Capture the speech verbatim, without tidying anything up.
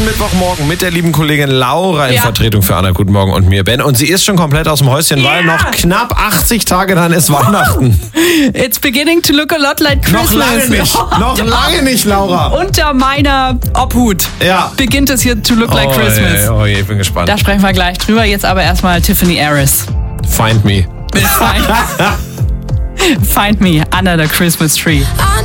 diesen Mittwochmorgen mit der lieben Kollegin Laura in Ja. Vertretung für Anna. Guten Morgen und mir, Ben. Und sie ist schon komplett aus dem Häuschen, weil Ja. noch knapp achtzig Tage dann ist Weihnachten. It's beginning to look a lot like Christmas. Noch lange nicht. Noch lange nicht, Laura. Unter meiner Obhut Ja. beginnt es hier to look like oh, Christmas. je, oh je, ich bin gespannt. Da sprechen wir gleich drüber. Jetzt aber erstmal Tiffany Harris. Find me. Find, find me under the Christmas tree.